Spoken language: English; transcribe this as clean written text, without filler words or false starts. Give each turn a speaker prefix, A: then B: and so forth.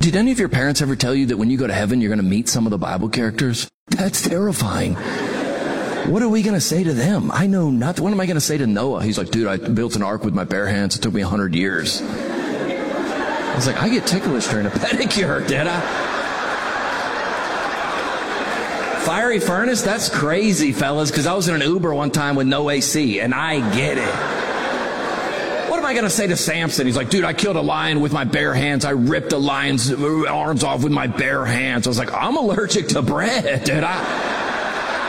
A: Did any of your parents ever tell you that when you go to heaven, you're going to meet some of the Bible characters? That's terrifying. What are we going to say to them? I know nothing. What am I going to say to Noah? He's like, dude, I built an ark with my bare hands. It took me 100 years. I was like, I get ticklish during a pedicure, did I? Fiery furnace? That's crazy, fellas, because I was in an Uber one time with no AC, and I get it. What am I going to say to Samson? He's like, dude, I killed a lion with my bare hands. I ripped the lion's arms off with my bare hands. I was like, I'm allergic to bread, dude.